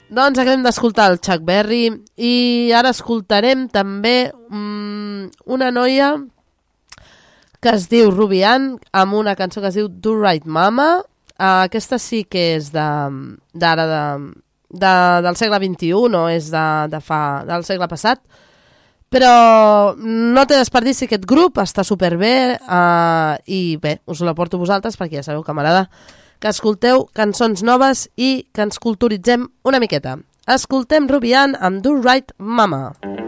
Doncs acabem d'escoltar el Chuck Berry i ara escoltarem també una noia que es diu Ruby Ann amb una cançó que es diu Do Right Mama. Aquesta sí que és d'ara del segle XXI, no és del segle passat, però no té desperdici aquest grup, està superbé i bé, us la porto a vosaltres perquè ja sabeu que m'agrada que escolteu cançons noves i que ens culturitzem una miqueta. Escoltem Ruby Ann amb Do Right Mama.